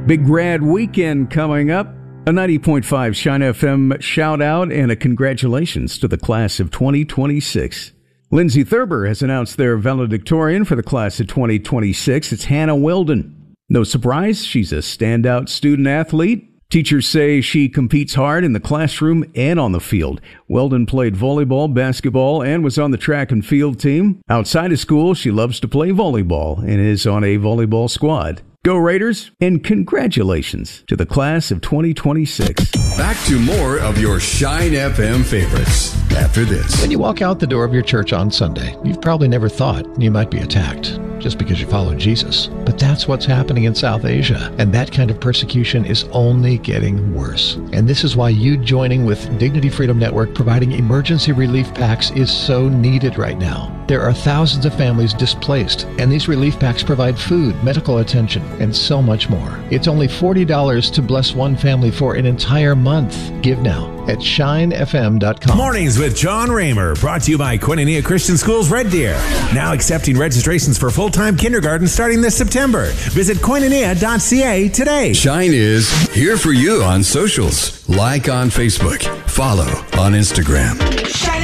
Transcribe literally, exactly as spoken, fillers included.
Big grad weekend coming up. A ninety point five Shine F M shout out and a congratulations to the class of twenty twenty-six. Lindsay Thurber has announced their valedictorian for the class of twenty twenty-six. It's Hannah Weldon. No surprise, she's a standout student athlete. Teachers say she competes hard in the classroom and on the field. Weldon played volleyball, basketball, and was on the track and field team. Outside of school, she loves to play volleyball and is on a volleyball squad. Go Raiders, and congratulations to the class of twenty twenty-six. Back to more of your Shine F M favorites after this. When you walk out the door of your church on Sunday, you've probably never thought you might be attacked just because you follow Jesus. But that's what's happening in South Asia, and that kind of persecution is only getting worse. And this is why you joining with Dignity Freedom Network providing emergency relief packs is so needed right now. There are thousands of families displaced, and these relief packs provide food, medical attention, and so much more. It's only forty dollars to bless one family for an entire month. Give now at shine f m dot com. Mornings with John Raymer, brought to you by Koinonia Christian Schools Red Deer. Now accepting registrations for full-time kindergarten starting this September. Visit koinonia dot c a today. Shine is here for you on socials. Like on Facebook. Follow on Instagram. Shine